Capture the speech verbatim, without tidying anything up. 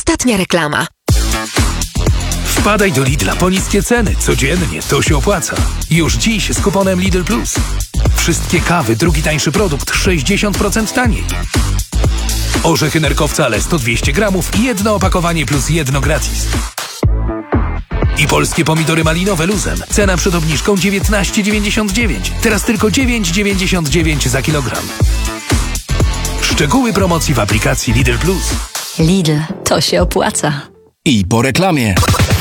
Ostatnia reklama. Wpadaj do Lidla po niskie ceny. Codziennie to się opłaca. Już dziś z kuponem Lidl Plus. Wszystkie kawy, drugi tańszy produkt, sześćdziesiąt procent taniej. Orzechy nerkowca sto dwieście gramów i jedno opakowanie plus jedno gratis. I polskie pomidory malinowe luzem. Cena przed obniżką dziewiętnaście dziewięćdziesiąt dziewięć. Teraz tylko dziewięć dziewięćdziesiąt dziewięć za kilogram. Szczegóły promocji w aplikacji Lidl Plus. Lidl, to się opłaca. I po reklamie.